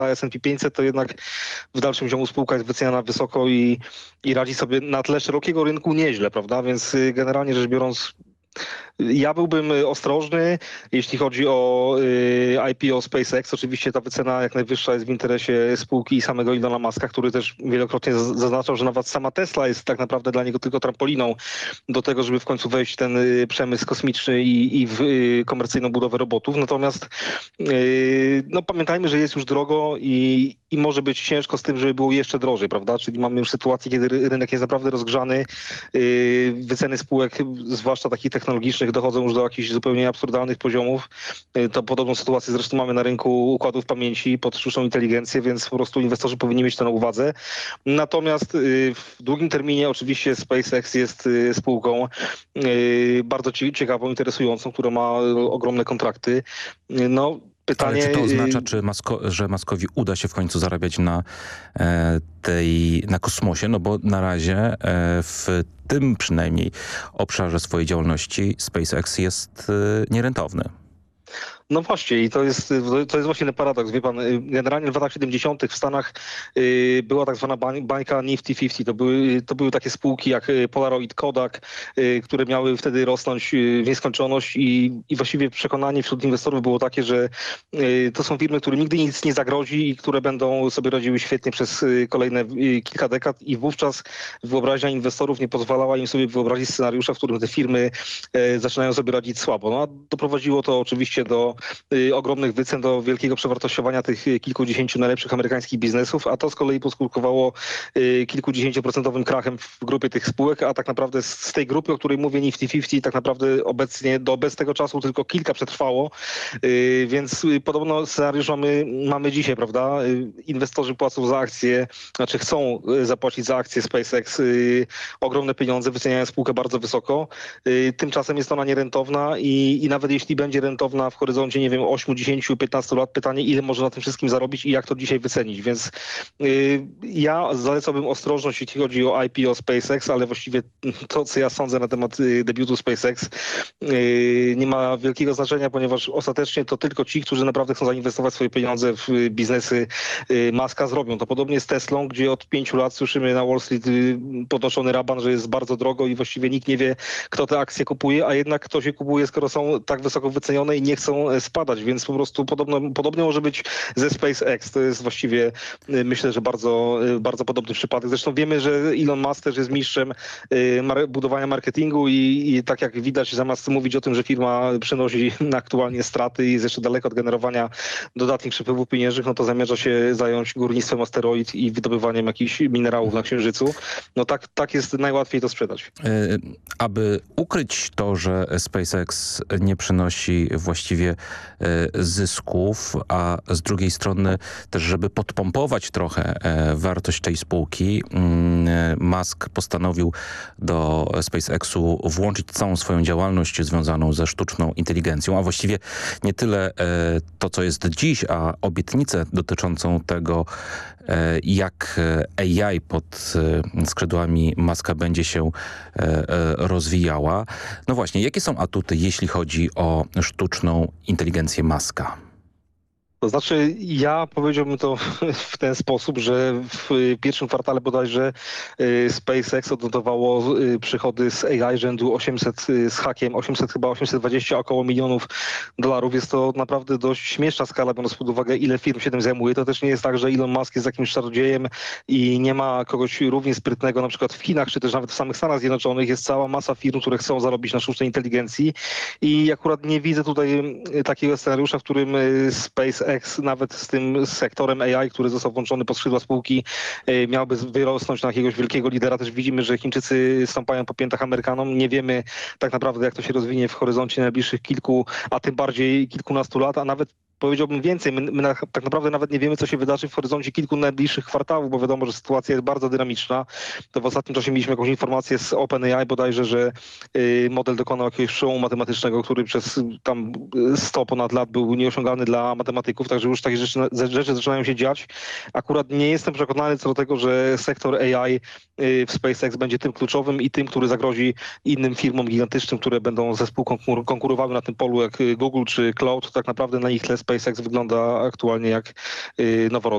S&P 500, to jednak w dalszym ciągu spółka jest wyceniana wysoko i radzi sobie na tle szerokiego rynku nieźle, prawda? Więc generalnie rzecz biorąc, ja byłbym ostrożny, jeśli chodzi o IPO SpaceX. Oczywiście ta wycena jak najwyższa jest w interesie spółki i samego Ilona Muska, który też wielokrotnie zaznaczał, że nawet sama Tesla jest tak naprawdę dla niego tylko trampoliną do tego, żeby w końcu wejść w ten przemysł kosmiczny i w komercyjną budowę robotów. Natomiast no, pamiętajmy, że jest już drogo i może być ciężko z tym, żeby było jeszcze drożej, prawda? Czyli mamy już sytuację, kiedy rynek jest naprawdę rozgrzany. Wyceny spółek, zwłaszcza takich technologicznych, dochodzą już do jakichś zupełnie absurdalnych poziomów. To podobną sytuację zresztą mamy na rynku układów pamięci pod sztuczną inteligencję, więc po prostu inwestorzy powinni mieć to na uwadze. Natomiast w długim terminie oczywiście SpaceX jest spółką bardzo ciekawą, interesującą, która ma ogromne kontrakty. No, pytanie, ale czy to oznacza, że Muskowi uda się w końcu zarabiać na kosmosie? No bo na razie w tym przynajmniej obszarze swojej działalności SpaceX jest nierentowny. No właśnie i to jest właśnie ten paradoks. Wie pan, generalnie w latach 70. w Stanach była tak zwana bańka Nifty 50. To były takie spółki jak Polaroid, Kodak, które miały wtedy rosnąć w nieskończoność i właściwie przekonanie wśród inwestorów było takie, że to są firmy, którym nigdy nic nie zagrozi i które będą sobie radziły świetnie przez kolejne kilka dekad i wówczas wyobraźnia inwestorów nie pozwalała im sobie wyobrazić scenariusza, w którym te firmy zaczynają sobie radzić słabo. No a doprowadziło to oczywiście do ogromnych wycen, do wielkiego przewartościowania tych kilkudziesięciu najlepszych amerykańskich biznesów, a to z kolei poskutkowało kilkudziesięcioprocentowym krachem w grupie tych spółek, a tak naprawdę z tej grupy, o której mówię, Nifty 50, tak naprawdę obecnie do obecnego czasu tylko kilka przetrwało, więc podobno scenariusz mamy dzisiaj, prawda? Inwestorzy płacą za akcje, znaczy chcą zapłacić za akcje SpaceX ogromne pieniądze, wyceniają spółkę bardzo wysoko. Tymczasem jest ona nierentowna i nawet jeśli będzie rentowna w horyzoncie, nie wiem, 8, 10, 15 lat, pytanie, ile może na tym wszystkim zarobić i jak to dzisiaj wycenić. Więc ja zalecałbym ostrożność, jeśli chodzi o IPO SpaceX, ale właściwie to, co ja sądzę na temat debiutu SpaceX, nie ma wielkiego znaczenia, ponieważ ostatecznie to tylko ci, którzy naprawdę chcą zainwestować swoje pieniądze w biznesy Muska, zrobią. To podobnie z Teslą, gdzie od 5 lat słyszymy na Wall Street podnoszony raban, że jest bardzo drogo i właściwie nikt nie wie, kto te akcje kupuje, a jednak kto się kupuje, skoro są tak wysoko wycenione i nie chcą spadać, więc po prostu podobnie może być ze SpaceX. To jest właściwie, myślę, że bardzo, bardzo podobny przypadek. Zresztą wiemy, że Elon Musk też jest mistrzem budowania marketingu i tak jak widać, zamiast mówić o tym, że firma przynosi aktualnie straty i jest jeszcze daleko od generowania dodatnich przepływów pieniężnych, no to zamierza się zająć górnictwem asteroid i wydobywaniem jakichś minerałów na Księżycu. No tak jest najłatwiej to sprzedać. Aby ukryć to, że SpaceX nie przynosi właściwie zysków, a z drugiej strony też, żeby podpompować trochę wartość tej spółki, Musk postanowił do SpaceXu włączyć całą swoją działalność związaną ze sztuczną inteligencją, a właściwie nie tyle to, co jest dziś, a obietnicę dotyczącą tego, jak AI pod skrzydłami Muska będzie się rozwijała. No właśnie, jakie są atuty, jeśli chodzi o sztuczną inteligencję Muska? To znaczy, ja powiedziałbym to w ten sposób, że w pierwszym kwartale bodajże SpaceX odnotowało przychody z AI rzędu 800 z hakiem, 820 około milionów dolarów. Jest to naprawdę dość śmieszna skala, biorąc pod uwagę, ile firm się tym zajmuje. To też nie jest tak, że Elon Musk jest jakimś czarodziejem i nie ma kogoś równie sprytnego, na przykład w Chinach, czy też nawet w samych Stanach Zjednoczonych jest cała masa firm, które chcą zarobić na sztucznej inteligencji i akurat nie widzę tutaj takiego scenariusza, w którym SpaceX nawet z tym sektorem AI, który został włączony pod skrzydła spółki, miałby wyrosnąć na jakiegoś wielkiego lidera. Też widzimy, że Chińczycy stąpają po piętach Amerykanom. Nie wiemy tak naprawdę, jak to się rozwinie w horyzoncie najbliższych kilku, a tym bardziej kilkunastu lat, a nawet powiedziałbym więcej. My tak naprawdę nawet nie wiemy, co się wydarzy w horyzoncie kilku najbliższych kwartałów, bo wiadomo, że sytuacja jest bardzo dynamiczna. To w ostatnim czasie mieliśmy jakąś informację z OpenAI bodajże, że model dokonał jakiegoś przełomu matematycznego, który przez tam 100 ponad lat był nieosiągalny dla matematyków, także już takie rzeczy zaczynają się dziać. Akurat nie jestem przekonany co do tego, że sektor AI w SpaceX będzie tym kluczowym i tym, który zagrozi innym firmom gigantycznym, które będą ze spółką konkurowały na tym polu jak Google czy Cloud. Tak naprawdę na ich tle SpaceX wygląda aktualnie jak noworodek.